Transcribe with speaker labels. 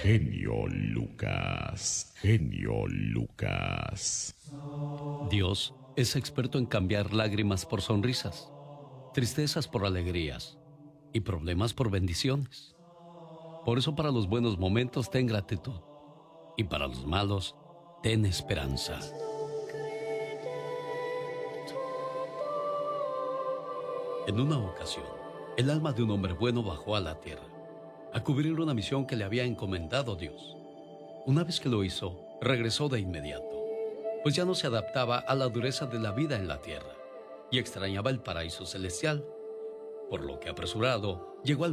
Speaker 1: genio Lucas, genio Lucas.
Speaker 2: Dios es experto en cambiar lágrimas por sonrisas, tristezas por alegrías y problemas por bendiciones. Por eso para los buenos momentos ten gratitud y para los malos ten esperanza. En una ocasión, el alma de un hombre bueno bajó a la tierra a cubrir una misión que le había encomendado Dios. Una vez que lo hizo, regresó de inmediato, pues ya no se adaptaba a la dureza de la vida en la tierra y extrañaba el paraíso celestial, por lo que apresurado llegó al